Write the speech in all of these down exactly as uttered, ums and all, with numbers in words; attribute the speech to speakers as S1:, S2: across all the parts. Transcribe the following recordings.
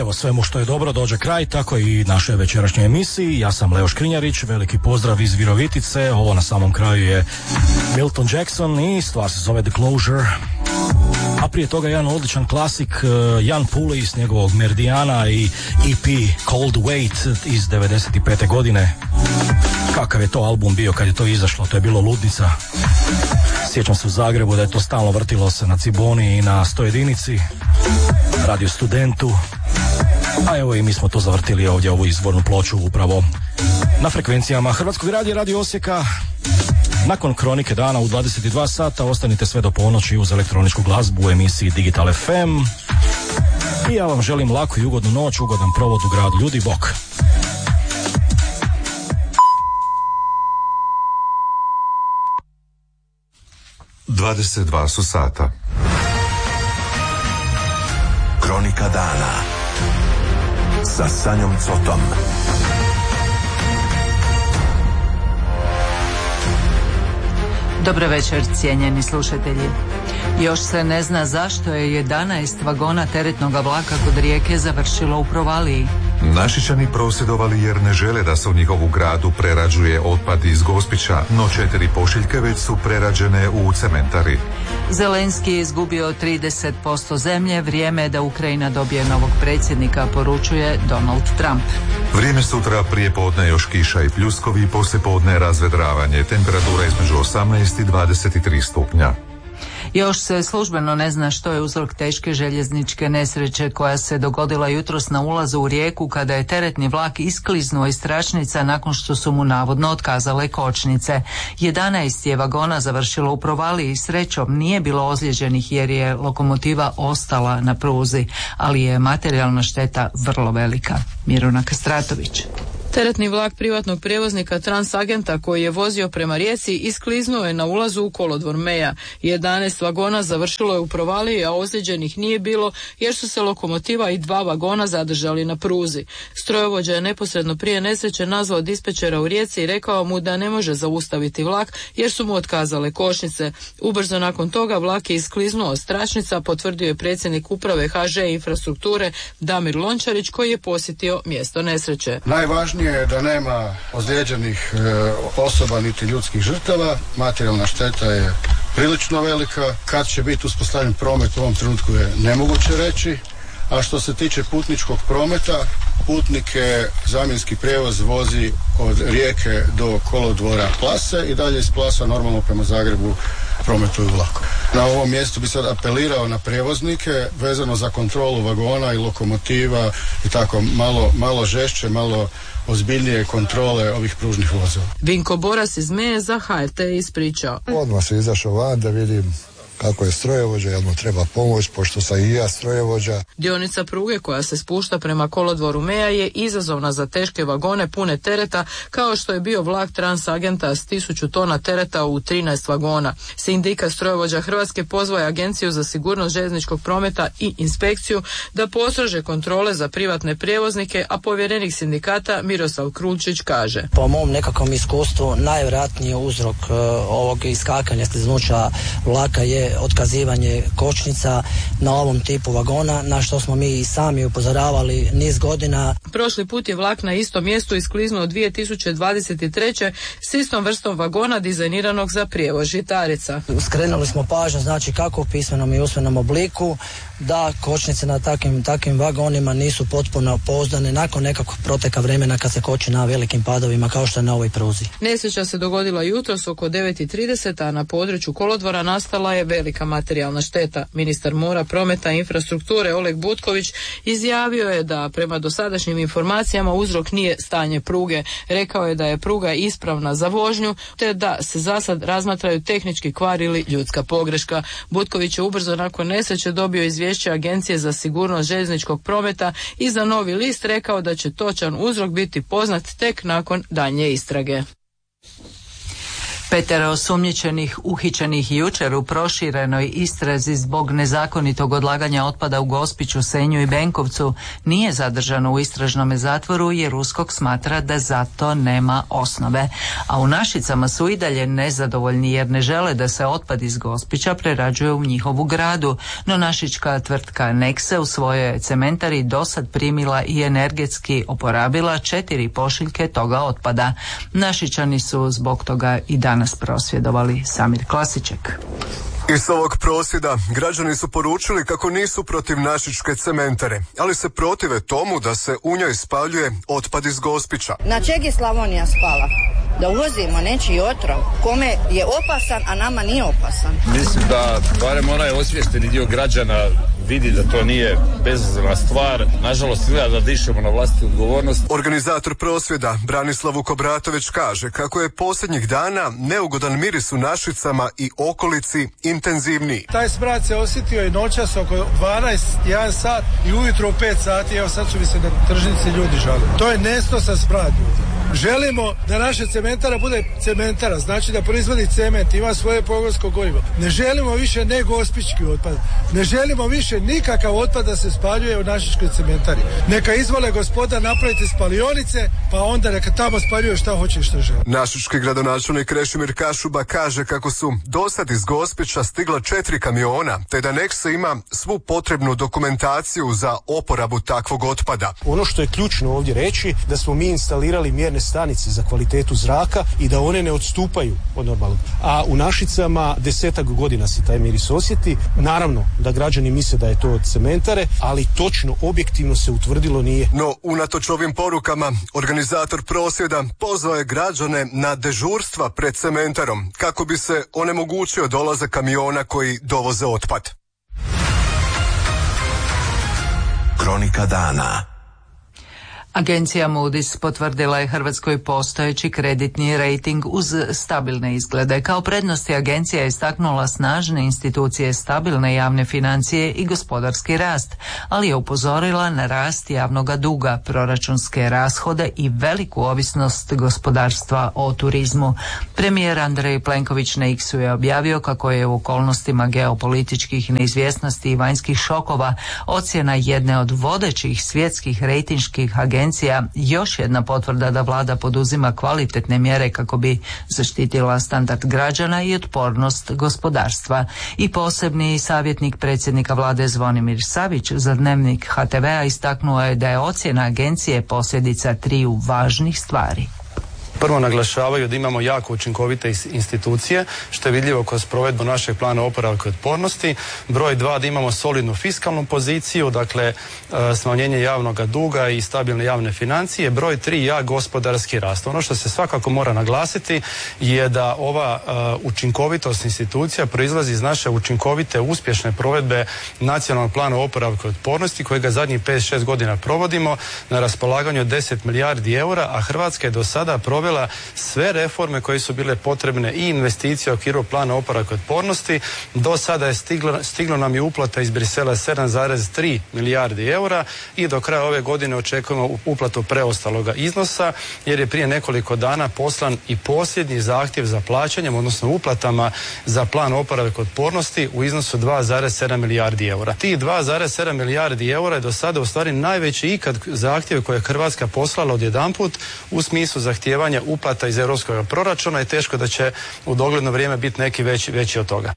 S1: evo svemu što je dobro dođe kraj, tako i našoj večerašnjoj emisiji. Ja sam Leo Škrinjarić, veliki pozdrav iz Virovitice. Ovo na samom kraju je Milton Jackson i stvar se zove The Closure. A prije toga jedan odličan klasik, uh, Jan Puli s njegovog Meridiana i E P Cold Weight iz devedeset pete godine. Kakav je to album bio kad je to izašlo, to je bilo ludnica. Sjećam se u Zagrebu da je to stalno vrtilo se na Ciboni i na sto jedinici, Radio Studentu. A evo i mi smo to zavrtili ovdje, ovu izvornu ploču upravo na frekvencijama Hrvatskog radija, Radio Osijeka. Nakon Kronike dana u dvadeset dva sata ostanite sve do ponoći uz elektroničku glazbu u emisiji Digital F M. I ja vam želim laku i ugodnu noć, ugodan provod u gradu. Ljudi, bok!
S2: dvadeset dva su sata.
S3: Kronika dana sa Sanjom Cotom.
S4: Dobro večer, cijenjeni slušatelji. Još se ne zna zašto je jedanaest vagona teretnog vlaka kod Rijeke završilo u provaliji.
S2: Našičani prosvjedovali jer ne žele da se u njihovu gradu prerađuje otpad iz Gospića, no četiri pošiljke već su prerađene u cementari.
S4: Zelenski je izgubio trideset posto zemlje, vrijeme je da Ukrajina dobije novog predsjednika, poručuje Donald Trump.
S2: Vrijeme sutra prije podne još kiša i pljuskovi, poslije podne razvedravanje, temperatura između osamnaest i dvadeset tri stupnja.
S4: Još se službeno ne zna što je uzrok teške željezničke nesreće koja se dogodila jutros na ulazu u Rijeku kada je teretni vlak iskliznuo iz tračnica nakon što su mu navodno otkazale kočnice. jedanaest je vagona završilo u provaliji, srećom nije bilo ozlijeđenih jer je lokomotiva ostala na pruzi, ali je materijalna šteta vrlo velika. Miruna Kastratović.
S5: Teretni vlak privatnog prijevoznika Transagenta koji je vozio prema Rijeci iskliznuo je na ulazu u kolodvor Meja. jedanaest vagona završilo je u provaliji, a ozlijeđenih nije bilo jer su se lokomotiva i dva vagona zadržali na pruzi. Strojovođa je neposredno prije nesreće nazvao dispečera u Rijeci i rekao mu da ne može zaustaviti vlak jer su mu otkazale kočnice. Ubrzo nakon toga vlak je iskliznuo od tračnica, potvrdio je predsjednik uprave H Ž Infrastrukture Damir Lončarić koji je posjetio mjesto nesreće.
S6: Najvažnije je da nema ozlijeđenih e, osoba niti ljudskih žrtava. Materijalna šteta je prilično velika. Kad će biti uspostavljen promet u ovom trenutku je nemoguće reći. A što se tiče putničkog prometa, putnike zamjenski prijevoz vozi od Rijeke do kolodvora Plase i dalje iz Plasa normalno prema Zagrebu prometuju vlakom. Na ovom mjestu bi sad apelirao na prijevoznike vezano za kontrolu vagona i lokomotiva i tako malo, malo žešće, malo ozbiljnije kontrole ovih pružnih vozila.
S5: Vinko Boras iz Meje za H R T je ispričao.
S7: Odmah se izašao van da vidim kako je strojovođa, jel mu treba pomoć, pošto sam i ja strojovođa.
S5: Dionica pruge koja se spušta prema kolodvoru Meja je izazovna za teške vagone pune tereta, kao što je bio vlak Transagenta s tisuću tona tereta u trinaest vagona. Sindikat strojovođa Hrvatske pozvao je Agenciju za sigurnost željezničkog prometa i inspekciju da postrože kontrole za privatne prijevoznike, a povjerenik sindikata Miroslav Krulčić kaže.
S8: Po mom nekakvom iskustvu najvjerojatniji uzrok uh, ovog iskakanja stiznuća vlaka je otkazivanje kočnica na ovom tipu vagona, na što smo mi i sami upozoravali niz godina.
S5: Prošli put je vlak na istom mjestu iskliznuo dvije tisuće dvadeset treće s istom vrstom vagona dizajniranog za prijevoz žitarica.
S8: Skrenuli smo pažnju, znači kako u pismenom i usmenom obliku, da kočnice na takvim, takvim vagonima nisu potpuno pouzdane nakon nekakvog proteka vremena kad se koči na velikim padovima kao što je na ovoj pruzi.
S5: Nesreća se dogodila jutros oko devet i trideset, a na području kolodvora nastala je velika materijalna šteta. Ministar mora, prometa i infrastrukture Oleg Butković izjavio je da prema dosadašnjim informacijama uzrok nije stanje pruge. Rekao je da je pruga ispravna za vožnju, te da se zasad razmatraju tehnički kvar ili ljudska pogreška. Butković je ubrzo nakon nesreće dobio izvješće Agencije za sigurnost željezničkog prometa i za Novi list rekao da će točan uzrok biti poznat tek nakon daljnje istrage.
S4: Petero osumnjičenih uhićenih jučer u proširenoj istrazi zbog nezakonitog odlaganja otpada u Gospiću, Senju i Benkovcu nije zadržano u istražnom zatvoru jer USKOK smatra da za to nema osnove. A u Našicama su i dalje nezadovoljni jer ne žele da se otpad iz Gospića prerađuje u njihovu gradu, no našička tvrtka Nexe u svojoj cementari dosad primila i energetski oporabila četiri pošiljke toga otpada. Našičani su zbog toga i danas danas prosvjedovali. Samir Klasiček.
S9: Iz ovog prosvjeda građani su poručili kako nisu protiv našičke cementare, ali se protive tomu da se u njoj spaljuje otpad iz Gospića.
S10: Na čeg je Slavonija spala? Da uvozimo nečiji otrov kome je opasan, a nama nije opasan.
S11: Mislim da barem onaj osviješteni dio građana vidi da to nije bezazlena stvar. Nažalost, izgleda da dišemo na vlastitu odgovornost.
S9: Organizator prosvjeda Branislav Vukobratović kaže kako je posljednjih dana neugodan miris u Našicama i okolici intenzivniji.
S12: Taj smrad se osjetio i noćas oko dvanaest, jedan sat i ujutro u pet sati. Evo sad su mi se na tržnici ljudi žali. To je nestosan smrad ljudi. Želimo da naša cementara bude cementara, znači da proizvodi cement, ima svoje pogonsko gorivo. Ne želimo više ne gospički otpad. Ne želimo više nikakav otpad da se spaljuje u našičkoj cementari. Neka izvole gospoda napraviti spalionice, pa onda neka tamo spaljuju šta hoće i šta žele.
S9: Našički gradonačelnik Krešimir Kašuba kaže kako su dosad iz Gospića stigla četiri kamiona, te da Nexe ima svu potrebnu dokumentaciju za oporabu takvog otpada.
S13: Ono što je ključno ovdje reći, da smo mi instalirali mjerne stanice za kvalitetu zraka i da one ne odstupaju od normalnog. A u Našicama desetak godina se taj miris osjeti. Naravno da građani misle da je to od cementare, ali točno, objektivno se utvrdilo nije.
S9: No, unatoč ovim porukama, organizator prosvjeda pozvao je građane na dežurstva pred cementarom, kako bi se onemogućio dolazak kamiona koji dovoze otpad.
S3: Kronika dana.
S4: Agencija Moody's potvrdila je Hrvatskoj postojeći kreditni rejting uz stabilne izglede. Kao prednosti agencija je istaknula snažne institucije, stabilne javne financije i gospodarski rast, ali je upozorila na rast javnog duga, proračunske rashode i veliku ovisnost gospodarstva o turizmu. Premijer Andrej Plenković na X-u je objavio kako je u okolnostima geopolitičkih neizvjesnosti i vanjskih šokova ocjena jedne od vodećih svjetskih rejtinških agencija još jedna potvrda da vlada poduzima kvalitetne mjere kako bi zaštitila standard građana i otpornost gospodarstva. I posebni savjetnik predsjednika vlade Zvonimir Savić za Dnevnik H T V-a istaknuo je da je ocjena agencije posljedica triju važnih stvari.
S14: Prvo naglašavaju da imamo jako učinkovite institucije, što je vidljivo kroz provedbu našeg plana oporavka i otpornosti. Broj dva, da imamo solidnu fiskalnu poziciju, dakle smanjenje javnog duga i stabilne javne financije. Broj tri, jak gospodarski rast. Ono što se svakako mora naglasiti je da ova učinkovitost institucija proizlazi iz naše učinkovite, uspješne provedbe nacionalnog plana oporavka i otpornosti kojega zadnjih pet šest godina provodimo na raspolaganju deset milijardi eura, a Hrvatska je do sada provela sve reforme koje su bile potrebne i investicije u okviru plana oporavka i otpornosti. Do sada je stiglo, stiglo nam je uplata iz Brisela sedam zarez tri milijardi eura i do kraja ove godine očekujemo uplatu preostaloga iznosa jer je prije nekoliko dana poslan i posljednji zahtjev za plaćanjem, odnosno uplatama za plan oporavka i otpornosti u iznosu dva zarez sedam milijardi eura. Tih dva zarez sedam milijardi eura je do sada u stvari najveći ikad zahtjev koje je Hrvatska poslala odjedanput u smislu zahtijevanja uplata iz europskog proračuna i teško da će u dogledno vrijeme biti neki veći, veći od toga.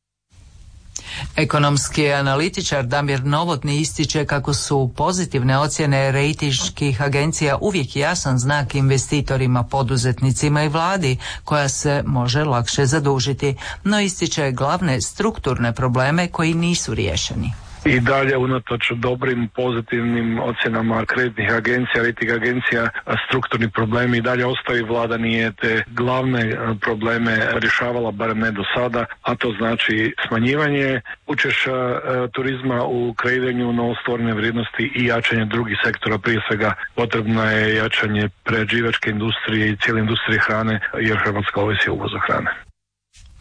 S4: Ekonomski analitičar Damir Novotni ističe kako su pozitivne ocjene rejtinških agencija uvijek jasan znak investitorima, poduzetnicima i vladi koja se može lakše zadužiti, no ističe glavne strukturne probleme koji nisu riješeni.
S15: I dalje unatoč dobrim pozitivnim ocjenama kreditnih agencija, rating agencija, strukturni problemi i dalje ostaju. Vlada nije te glavne probleme rješavala, barem ne do sada, a to znači smanjivanje učešća e, turizma u kreiranju novostvorene vrijednosti i jačanje drugih sektora. Prije svega potrebno je jačanje prerađivačke industrije i cijele industrije hrane jer Hrvatska ovisi o uvozu hrane.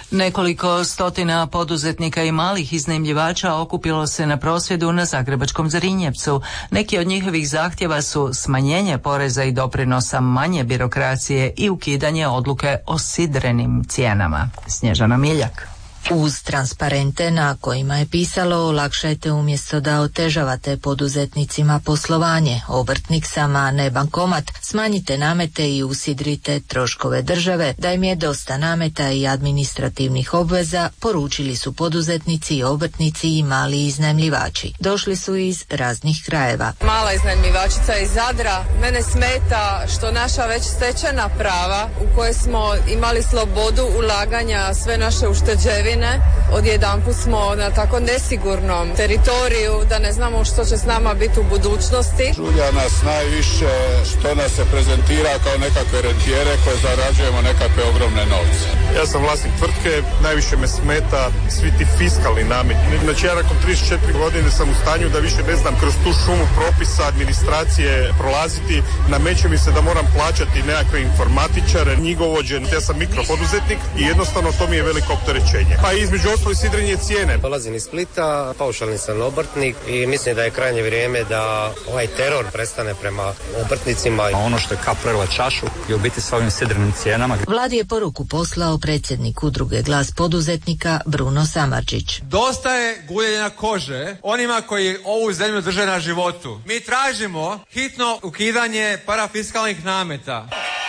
S4: Nekoliko stotina poduzetnika i malih iznajmljivača okupilo se na prosvjedu na zagrebačkom Zrinjevcu. Neki od njihovih zahtjeva su smanjenje poreza i doprinosa, manje birokracije i ukidanje odluke o sidrenim cijenama. Snježana Miljak.
S16: Uz transparente na kojima je pisalo olakšajte umjesto da otežavate poduzetnicima poslovanje, obrtnik sama ne bankomat, smanjite namete i usidrite troškove države, da im je dosta nameta i administrativnih obveza, poručili su poduzetnici, obrtnici i mali iznajmljivači. Došli su iz raznih krajeva.
S17: Mala iznajmljivačica iz Zadra, mene smeta što naša već stečena prava u koje smo imali slobodu ulaganja, sve naše ušteđevine, odjedanput smo na tako nesigurnom teritoriju da ne znamo što će s nama biti u budućnosti.
S18: Žulja nas najviše što nas se prezentira kao nekakve rentijere koje zarađujemo nekakve ogromne novce.
S19: Ja sam vlasnik tvrtke, najviše me smeta svi ti fiskalni nameti. Znači ja nakon trideset četiri godine sam u stanju da više ne znam kroz tu šumu propisa, administracije prolaziti. Nameće mi se da moram plaćati nekakve informatičare, knjigovođe. Ja sam mikropoduzetnik i jednostavno to mi je veliko opterećenje. Pa između ostalih sidrenje cijene.
S20: Dolazim iz Splita, paušalni sam obrtnik i mislim da je krajnje vrijeme da ovaj teror prestane prema obrtnicima.
S21: Ono što je kap prelila čašu je u biti s ovim sidrenim cijenama.
S16: Vladi je poruku poslao predsjednik udruge Glas poduzetnika Bruno Samardžić.
S22: Dosta je guljenja kože onima koji ovu zemlju drže na životu. Mi tražimo hitno ukidanje parafiskalnih nameta,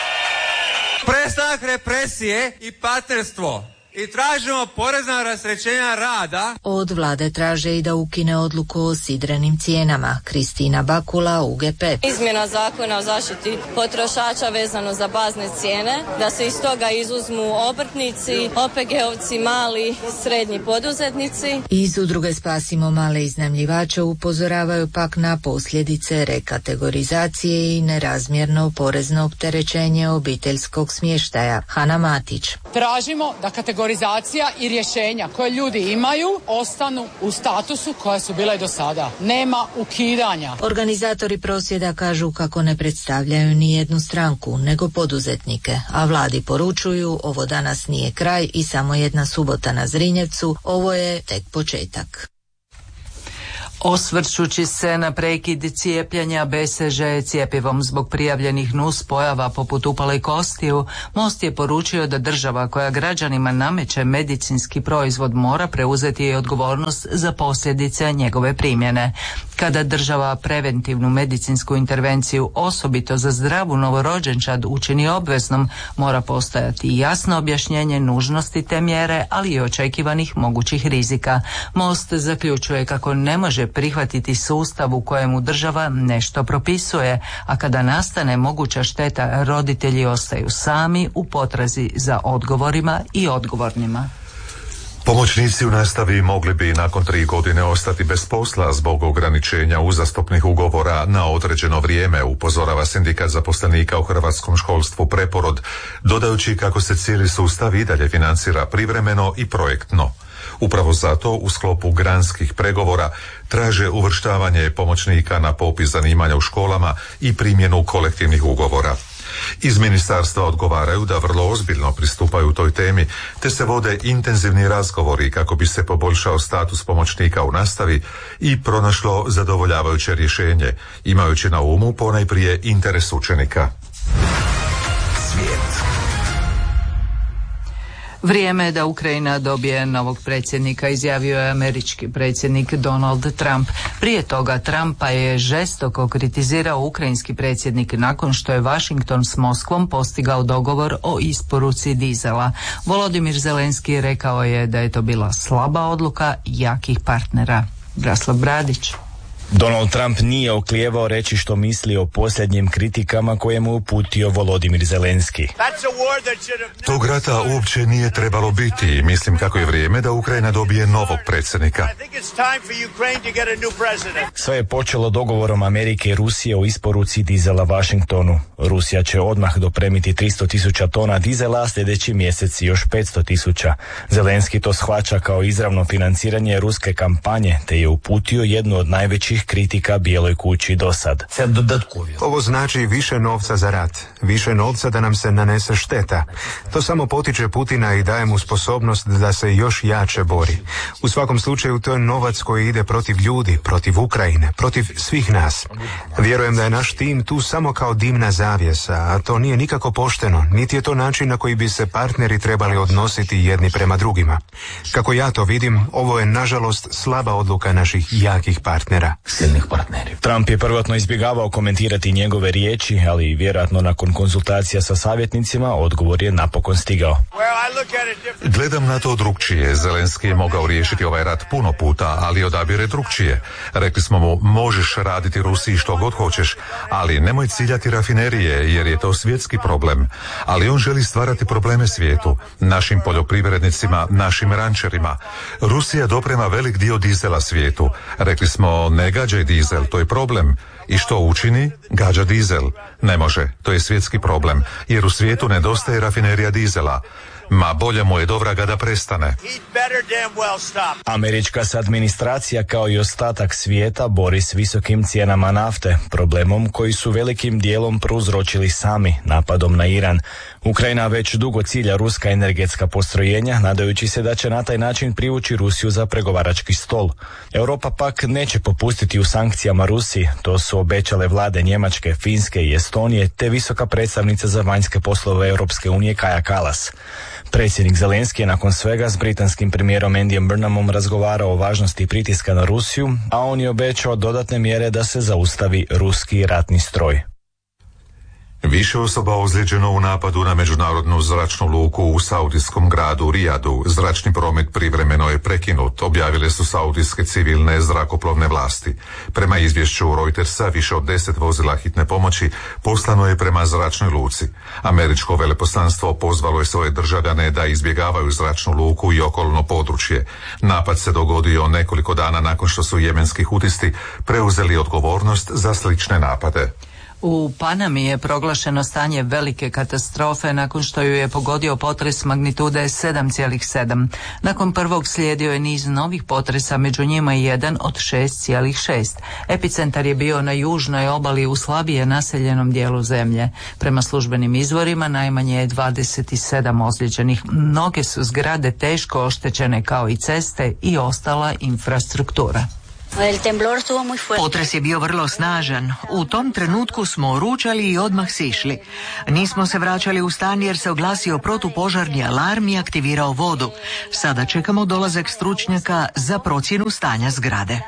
S22: prestanak represije i partnerstvo. I tražimo porezna rasterećenja rada.
S16: Od vlade traže i da ukine odluku o sidrenim cijenama. Kristina Bakula, U G P.
S23: Izmjena zakona o zaštiti potrošača vezano za bazne cijene, da se iz toga izuzmu obrtnici, O P G-ovci, mali, srednji poduzetnici.
S16: Iz udruge Spasimo male iznajmljivače upozoravaju pak na posljedice rekategorizacije i nerazmjerno porezno opterećenje obiteljskog smještaja. Hana Matić.
S24: Tražimo da kategorizacija i rješenja koje ljudi imaju ostanu u statusu koja su bila i do sada. Nema ukidanja.
S16: Organizatori prosvjeda kažu kako ne predstavljaju ni jednu stranku, nego poduzetnike, a vladi poručuju ovo danas nije kraj i samo jedna subota na Zrinjevcu, ovo je tek početak.
S4: Osvrćući se na prekid cijepljenja B C G cjepivom zbog prijavljenih nuspojava poput upale kostiju, Most je poručio da država koja građanima nameće medicinski proizvod mora preuzeti i odgovornost za posljedice njegove primjene. Kada država preventivnu medicinsku intervenciju osobito za zdravu novorođenčad učini obveznom, mora postojati jasno objašnjenje nužnosti te mjere, ali i očekivanih mogućih rizika. Most zaključuje kako ne može prihvatiti sustav u kojemu država nešto propisuje, a kada nastane moguća šteta, roditelji ostaju sami u potrazi za odgovorima i odgovornima.
S2: Pomoćnici u nastavi mogli bi nakon tri godine ostati bez posla zbog ograničenja uzastopnih ugovora na određeno vrijeme, upozorava sindikat zaposlenika u hrvatskom školstvu Preporod, dodajući kako se cijeli sustav i dalje financira privremeno i projektno. Upravo zato u sklopu granskih pregovora traže uvrštavanje pomoćnika na popis zanimanja u školama i primjenu kolektivnih ugovora. Iz ministarstva odgovaraju da vrlo ozbiljno pristupaju toj temi, te se vode intenzivni razgovori kako bi se poboljšao status pomoćnika u nastavi i pronašlo zadovoljavajuće rješenje, imajući na umu ponajprije interes učenika.
S3: Svijet.
S4: Vrijeme je da Ukrajina dobije novog predsjednika, izjavio je američki predsjednik Donald Trump. Prije toga Trumpa je žestoko kritizirao ukrajinski predsjednik nakon što je Washington s Moskvom postigao dogovor o isporuci dizela. Volodimir Zelenski rekao je da je to bila slaba odluka jakih partnera. Braslav Bradić.
S25: Donald Trump nije oklijevao reći što misli o posljednjim kritikama koje mu uputio Volodimir Zelenski.
S2: Tog rata uopće nije trebalo biti i mislim kako je vrijeme da Ukrajina dobije novog predsjednika.
S25: Sve je počelo dogovorom Amerike i Rusije o isporuci dizela Washingtonu. Rusija će odmah dopremiti tristo tisuća tona dizela, a sljedeći mjesec još petsto tisuća. Zelenski to shvaća kao izravno financiranje ruske kampanje, te je uputio jednu od najvećih najvećih kritika Bijeloj kući do sad.
S1: Ovo znači više novca za rat, više novca da nam se nanese šteta. To samo potiče Putina i daje mu sposobnost da se još jače bori. U svakom slučaju to je novac koji ide protiv ljudi, protiv Ukrajine, protiv svih nas. Vjerujem da je naš tim tu samo kao dimna zavjesa, a to nije nikako pošteno, niti je to način na koji bi se partneri trebali odnositi jedni prema drugima. Kako ja to vidim, ovo je nažalost slaba odluka naših jakih partnera.
S25: Silnih partneri. Trump je prvotno izbjegavao komentirati njegove riječi, ali vjerojatno nakon konzultacija sa savjetnicima odgovor je napokon stigao.
S2: Gledam na to drukčije. Zelenski je mogao riješiti ovaj rat puno puta, ali odabire drukčije. Rekli smo mu, možeš raditi Rusiji što god hoćeš, ali nemoj ciljati rafinerije, jer je to svjetski problem. Ali on želi stvarati probleme svijetu, našim poljoprivrednicima, našim rančerima. Rusija doprema velik dio dizela svijetu. Rekli smo, ne gađaj dizel, to je problem. I što učini? Gađa dizel. Ne može, to je svjetski problem, jer u svijetu nedostaje rafinerija dizela. Ma bolje mu je do vraga da prestane.
S25: Američka se administracija kao i ostatak svijeta bori s visokim cijenama nafte, problemom koji su velikim dijelom prouzročili sami napadom na Iran. Ukrajina već dugo cilja ruska energetska postrojenja, nadajući se da će na taj način privući Rusiju za pregovarački stol. Europa pak neće popustiti u sankcijama Rusiji, to su obećale vlade Njemačke, Finske i Estonije, te visoka predstavnica za vanjske poslove Europske unije Kaja Kallas. Predsjednik Zelenski je nakon svega s britanskim premijerom Andyjem Burnhamom razgovarao o važnosti pritiska na Rusiju, a on je obećao dodatne mjere da se zaustavi ruski ratni stroj.
S2: Više osoba ozlijeđeno u napadu na međunarodnu zračnu luku u saudijskom gradu Rijadu. Zračni promet privremeno je prekinut, objavile su saudijske civilne zrakoplovne vlasti. Prema izvješću Reutersa, više od deset vozila hitne pomoći poslano je prema zračnoj luci. Američko veleposlanstvo pozvalo je svoje državljane da izbjegavaju zračnu luku i okolno područje. Napad se dogodio nekoliko dana nakon što su jemenski hutisti preuzeli odgovornost za slične napade.
S4: U Panami je proglašeno stanje velike katastrofe nakon što ju je pogodio potres magnitude sedam zarez sedam. Nakon prvog slijedio je niz novih potresa, među njima i jedan od šest zarez šest. Epicentar je bio na južnoj obali u slabije naseljenom dijelu zemlje. Prema službenim izvorima najmanje je dvadeset sedam ozlijeđenih. Mnoge su zgrade teško oštećene kao i ceste i ostala infrastruktura.
S5: Potres je bio vrlo snažan. U tom trenutku smo ručali i odmah sišli. Nismo se vraćali u stan jer se oglasio protupožarni alarm i aktivirao vodu. Sada čekamo dolazak stručnjaka za procjenu stanja zgrade.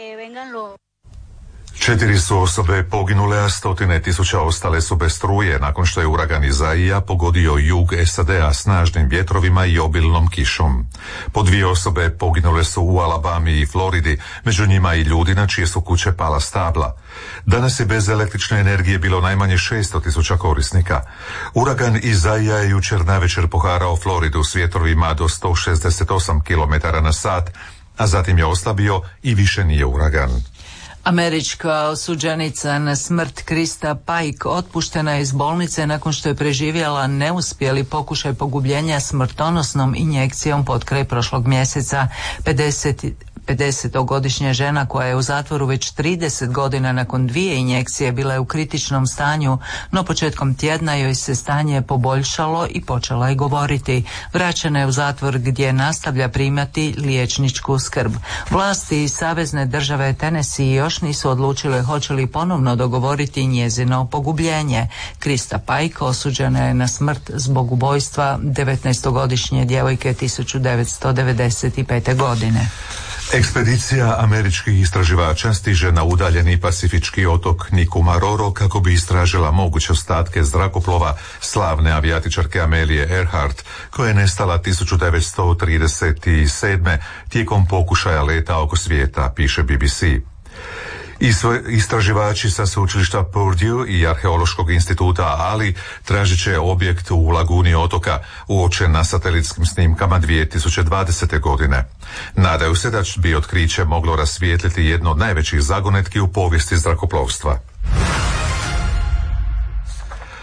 S2: Četiri su osobe poginule, a stotine tisuća ostale su bez struje nakon što je uragan Izaija pogodio jug S A D-a snažnim vjetrovima i obilnom kišom. Po dvije osobe poginule su u Alabami i Floridi, među njima i ljudi na čije su kuće pala stabla. Danas je bez električne energije bilo najmanje šesto tisuća korisnika. Uragan Izaija je jučer navečer poharao Floridu s vjetrovima do sto šezdeset osam kilometara na sat, a zatim je oslabio i više nije uragan.
S4: Američka osuđenica na smrt Krista Pike otpuštena je iz bolnice nakon što je preživjela neuspjeli pokušaj pogubljenja smrtonosnom injekcijom potkraj prošlog mjeseca. pedesetogodišnja žena koja je u zatvoru već trideset godina nakon dvije injekcije bila je u kritičnom stanju, no početkom tjedna joj se stanje poboljšalo i počela je govoriti. Vraćena je u zatvor gdje nastavlja primati liječničku skrb. Vlasti iz savezne države Tennessee još nisu odlučile hoće li ponovno dogovoriti njezino pogubljenje. Krista Pike osuđena je na smrt zbog ubojstva devetnaestogodišnje djevojke tisuću devetsto devedeset pete. godine.
S2: Ekspedicija američkih istraživača stiže na udaljeni pacifički otok Nikumaroro kako bi istražila moguće ostatke zrakoplova slavne avijatičarke Amelie Earhart, koja je nestala tisuću devetsto trideset sedme. tijekom pokušaja leta oko svijeta, piše B B C. Istraživači sa sveučilišta Purdue i Arheološkog instituta Ali tražit će objekt u laguni otoka uočen na satelitskim snimkama dvije tisuće dvadesete. godine. Nadaju se da bi otkriće moglo rasvijetliti jedno od najvećih zagonetki u povijesti zrakoplovstva.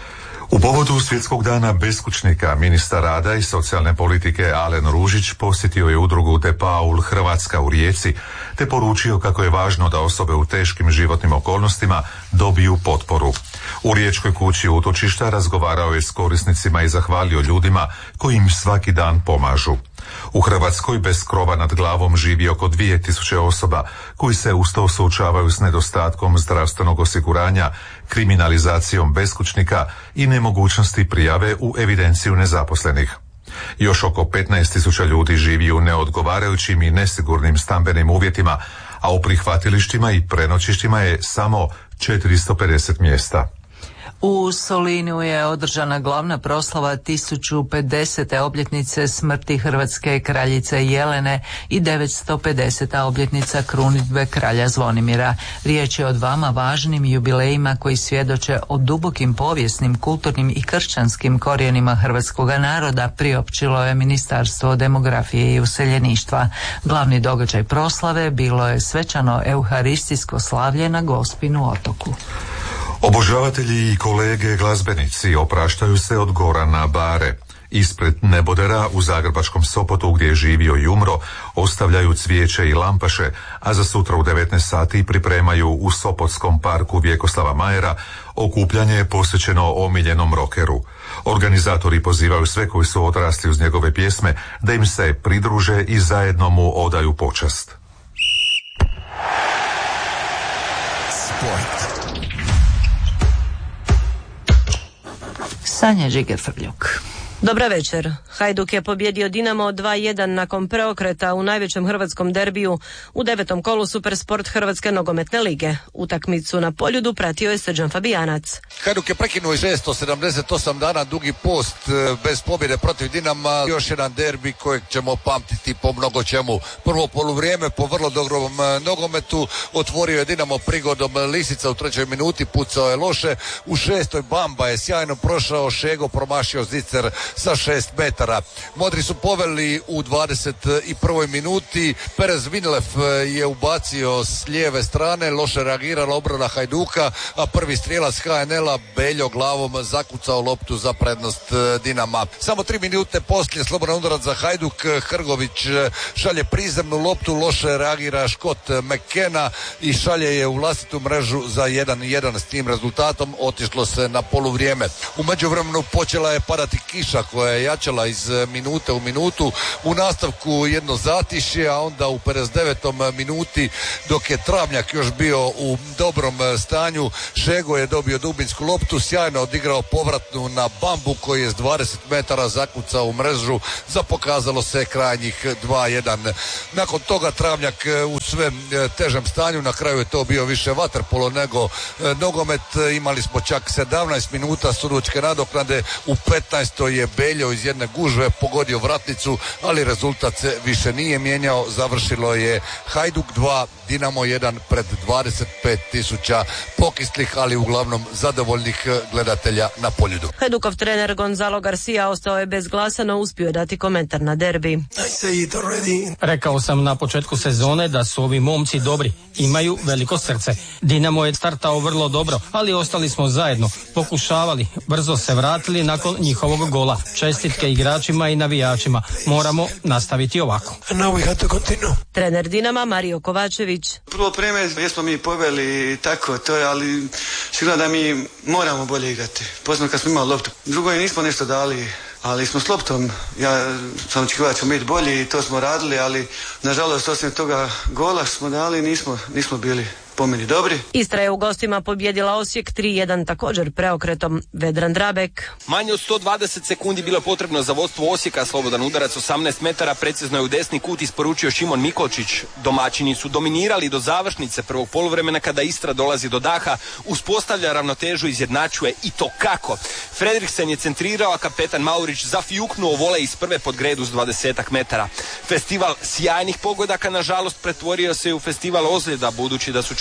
S2: U povodu Svjetskog dana beskućnika ministar rada i socijalne politike Alen Ružić posjetio je udrugu De Paul Hrvatska u Rijeci te poručio kako je važno da osobe u teškim životnim okolnostima dobiju potporu. U Riječkoj kući utočišta razgovarao je s korisnicima i zahvalio ljudima koji im svaki dan pomažu. U Hrvatskoj bez krova nad glavom živi oko dvije tisuće osoba koji se uz to suočavaju s nedostatkom zdravstvenog osiguranja, kriminalizacijom beskućnika i nemogućnosti prijave u evidenciju nezaposlenih. Još oko petnaest tisuća ljudi živi u neodgovarajućim i nesigurnim stambenim uvjetima, a u prihvatilištima i prenoćištima je samo četiristo pedeset mjesta.
S4: U Solinu je održana glavna proslava tisuću pedesete obljetnice smrti hrvatske kraljice Jelene i devetsto pedeseta obljetnica krunidbe kralja Zvonimira. Riječ je o dvama važnim jubilejima koji svjedoče o dubokim povijesnim, kulturnim i kršćanskim korijenima hrvatskoga naroda, priopćilo je Ministarstvo demografije i useljeništva. Glavni događaj proslave bilo je svečano euharistijsko slavlje na Gospinu otoku.
S2: Obožavatelji i kolege glazbenici opraštaju se od Gorana Bare. Ispred nebodera u zagrebačkom Sopotu gdje je živio i umro ostavljaju cvijeće i lampaše, a za sutra u devetnaest sati pripremaju u Sopotskom parku Vjekoslava Majera okupljanje posvećeno omiljenom rokeru. Organizatori pozivaju sve koji su odrasli uz njegove pjesme da im se pridruže i zajedno mu odaju počast.
S3: Sport.
S4: Sanja Žiger-Frljuk.
S6: Dobra večer. Hajduk je pobjedio Dinamo dva jedan nakon preokreta u najvećem hrvatskom derbiju u devetom kolu Supersport Hrvatske nogometne lige. Utakmicu na Poljudu pratio je Srđan Fabijanac.
S7: Hajduk je prekinuo šesto sedamdeset osam dana dugi post bez pobjede protiv Dinama. Još jedan derbi kojeg ćemo pamtiti po mnogo čemu. Prvo poluvrijeme po vrlo dobrom nogometu otvorio je Dinamo prigodom Lisica u trećoj minuti, pucao je loše. U šestoj Bamba je sjajno prošao, Šego promašio zicer sa šest metara. Modri su poveli u dvadeset prvoj minuti. Perez Vinlev je ubacio s lijeve strane, loše reagirala obrana Hajduka, a prvi strijelac H N L-a Beljo glavom zakucao loptu za prednost Dinama. Samo tri minute poslije slobodan udarac za Hajduk, Hrgović šalje prizemnu loptu, loše reagira Škot McKenna i šalje je u vlastitu mrežu za jedan jedan. S tim rezultatom otišlo se na poluvrijeme. U međuvremenu počela je padati kiša koja je jačala iz minute u minutu. U nastavku jedno zatišje, a onda u pedeset devetoj minuti dok je Travnjak još bio u dobrom stanju, Šego je dobio dubinsku loptu, sjajno odigrao povratnu na Bambu koji je s dvadeset metara zakucao u mrežu, za pokazalo se krajnjih dva jedan. Nakon toga Travnjak u sve težem stanju, na kraju je to bio više vaterpolo nego nogomet. Imali smo čak sedamnaest minuta sudačke nadoknade, u petnaestoj je Beljo iz jedne gužve pogodio vratnicu, ali rezultat se više nije mijenjao. Završilo je Hajduk dva, Dinamo jedan pred dvadeset pet tisuća pokislih, ali uglavnom zadovoljnih gledatelja na Poljudu.
S6: Hajdukov trener Gonzalo Garcia ostao je bez glasa, no uspio je dati komentar na derbi.
S8: Rekao sam na početku sezone da su ovi momci dobri, imaju veliko srce. Dinamo je startao vrlo dobro, ali ostali smo zajedno, pokušavali, brzo se vratili nakon njihovog gola. Čestitke igračima i navijačima. Moramo nastaviti ovako.
S6: Trener Dinama Mario Kovačević.
S10: Prvo vreme jesmo mi poveli i tako to je, ali sigurno da mi moramo bolje igrati. Posebno kad smo imali loptu. Drugo je nismo nešto dali, ali smo s loptom, ja sam očekivao da ćemo biti bolji i to smo radili, ali nažalost osim toga gola smo dali nismo, nismo bili po meni dobri.
S6: Istra je u gostima pobjedila Osijek tri jedan također preokretom. Vedran Drabek.
S11: Manje od sto dvadeset sekundi bilo potrebno za vodstvo Osijeka, slobodan udarac osamnaest metara, precizno je u desni kut isporučio Šimon Mikolčić. Domaćini su dominirali do završnice prvog poluvremena kada Istra dolazi do daha, uspostavlja ravnotežu, izjednačuje i to kako. Fredriksen je centrirao, a kapetan Maurić zafijuknuo volej iz prve pod gredu s dvadesetak metara. Festival sjajnih pogodaka nažalost pretvorio se u festival ozljeda, budući da su čak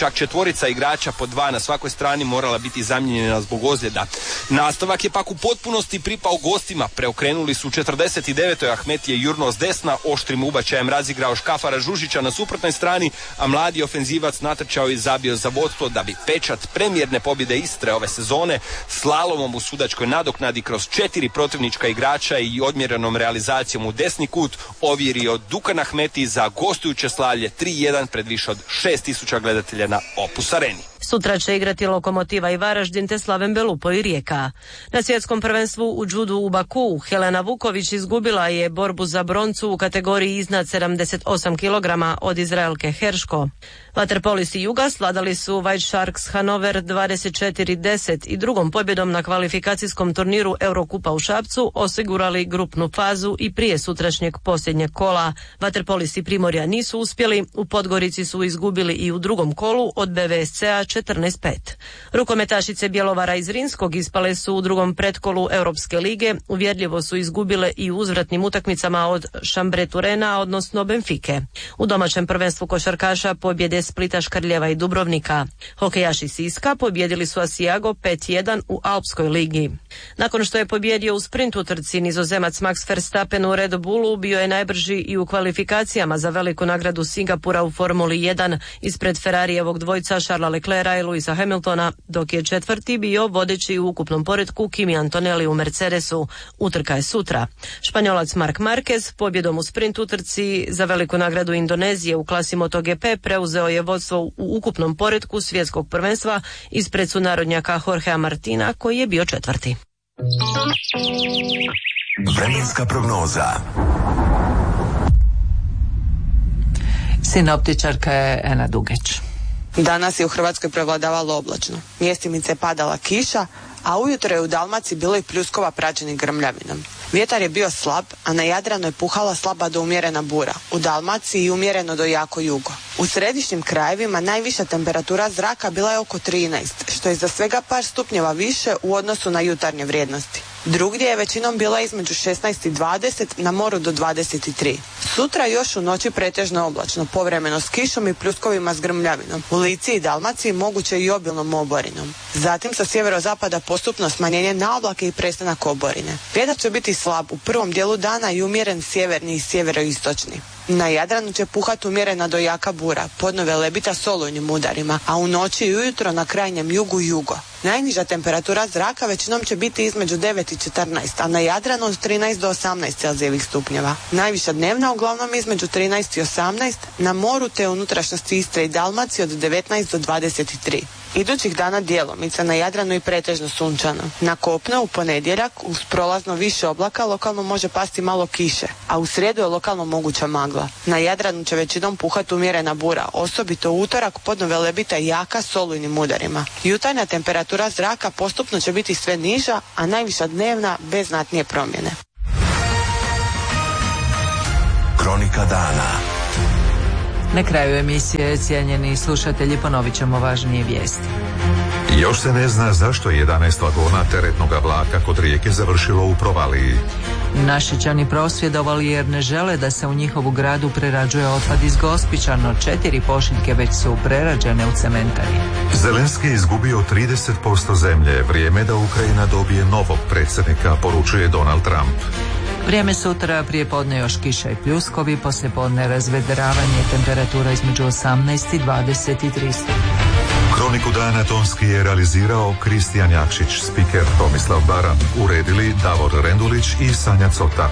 S11: čak četvorica igrača po dva na svakoj strani morala biti zamijenjena zbog ozljeda. Nastavak je pak u potpunosti pripao gostima. Preokrenuli su u četrdeset devetoj Ahmetije Jurno s desna, oštrim ubačajem razigrao Škafara Žužića na suprotnoj strani, a mladi ofenzivac natrčao i zabio za vodstvo da bi pečat premijerne pobjede Istre ove sezone slalomom u sudačkoj nadoknadi kroz četiri protivnička igrača i odmjerenom realizacijom u desni kut ovjerio Dukan Ahmetiji za gostujuće slavlje tri jedan pred više od šest tisuća gledatelja na Opus Areni.
S6: Sutra će igrati Lokomotiva i Varaždin te Slaven Belupo i Rijeka. Na svjetskom prvenstvu u džudu u Baku Helena Vuković izgubila je borbu za broncu u kategoriji iznad sedamdeset osam kilograma od Izraelke Herško. Vaterpolisti Juga sladali su White Sharks Hanover dvadeset četiri deset i drugom pobjedom na kvalifikacijskom turniru Eurokupa u Šapcu osigurali grupnu fazu i prije sutrašnjeg posljednjeg kola. Vaterpolisti Primorja nisu uspjeli, u Podgorici su izgubili i u drugom kolu od B V S C-a četrnaest pet. Rukometašice Bjelovara iz Rinskog ispale su u drugom pretkolu Europske lige, uvjerljivo su izgubile i u uzvratnim utakmicama od Šambre Turena, odnosno Benfike. U domaćem prvenstvu košarkaša pobjede Splita, Škrljeva i Dubrovnika. Hokejaši Siska pobjedili su Asijago pet jedan u Alpskoj ligi. Nakon što je pobjedio u sprint utrci, Nizozemac Max Verstappen u Red Bullu bio je najbrži i u kvalifikacijama za veliku nagradu Singapura u Formuli jedan ispred Ferrarijevog dvojca Charlesa Leclerca i Luisa Hamiltona, dok je četvrti bio vodeći u ukupnom poretku Kimi Antonelli u Mercedesu. Utrka je sutra. Španjolac Marc Marquez pobjedom u sprint utrci za veliku nagradu Indonezije u klasi MotoGP preuzeo je vodstvo u ukupnom poretku svjetskog prvenstva ispred sunarodnjaka Jorgea Martina koji je bio četvrti.
S3: Vremenska prognoza.
S4: Sinoptičarka je Ena Dugeć.
S9: Danas je u Hrvatskoj prevladavalo oblačno. Mjestimice je padala kiša, a ujutro je u Dalmaciji bilo i pljuskova praćenih grmljavinom. Vjetar je bio slab, a na Jadranu je puhala slaba do umjerena bura, u Dalmaciji i umjereno do jako jugo. U središnjim krajevima najviša temperatura zraka bila je oko trinaest, što je za svega par stupnjeva više u odnosu na jutarnje vrijednosti. Drugdje je većinom bila između šesnaest i dvadeset, na moru do dvadeset tri. Sutra još u noći pretežno oblačno, povremeno s kišom i pljuskovima s grmljavinom. U Lici i Dalmaciji moguće i obilnom oborinom. Zatim sa sjeverozapada postupno smanjenje na oblake i prestanak oborine. Vjetar će biti slab u prvom dijelu dana i umjeren sjeverni i sjeveroistočni. Na Jadranu će puhati umjerena do jaka bura, podnove lebita s olujnim udarima, a u noći i ujutro na krajnjem jugu jugo. Najniža temperatura zraka većinom će biti između devet i četrnaest, a na Jadranu od trinaest do osamnaest celzijevih stupnjeva. Najviša dnevna uglavnom između trinaest i osamnaest, na moru te unutrašnjosti Istre i Dalmacije od devetnaest do dvadeset tri. Idućih dana djelomica na Jadranu i pretežno sunčano. Na kopnu u ponedjeljak uz prolazno više oblaka lokalno može pasti malo kiše, a u srijedu je lokalno moguća magla. Na Jadranu će većinom puhati umjerena bura, osobito u utorak podnove lebita jaka s olujnim udarima. Jutarnja temperatura zraka postupno će biti sve niža, a najviša dnevna bez znatnije promjene.
S3: Kronika dana.
S4: Na kraju emisije, cijenjeni slušatelji, ponovit ćemo važnije vijesti.
S2: Još se ne zna zašto je jedanaest vagona teretnog vlaka kod Rijeke završilo u provaliji.
S4: Našičani prosvjedovali jer ne žele da se u njihovu gradu prerađuje otpad iz Gospića, no četiri pošiljke već su prerađene u cementari.
S2: Zelenski je izgubio trideset posto zemlje, vrijeme da Ukrajina dobije novog predsjednika, poručuje Donald Trump.
S4: Vrijeme sutra, prije podne još kiša i pljuskovi, poslije podne razvedravanje, temperatura između osamnaest i dvadeset tri stupnja.
S2: Kroniku dana tonski je realizirao Kristijan Jakšić, spiker Tomislav Baran, uredili Davor Rendulić i Sanja Cota.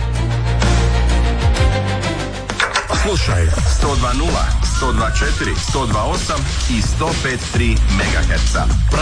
S3: Slušaj sto dva nula, sto dva četiri, sto dva osam i sto pet tri megaherca.